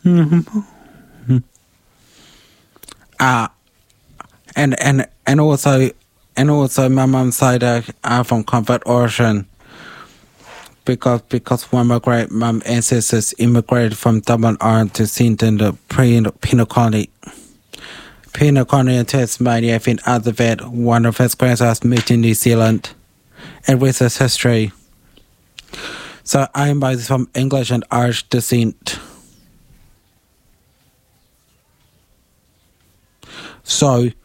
Uh, and also my mom's side are from Comfort Ocean because one of my great mom ancestors immigrated from Dublin, Ireland to St. in the penal colony. Penal colony in Tasmania, I think other that one of his grandsons moved to New Zealand and with his history. So I'm both from English and Irish descent. So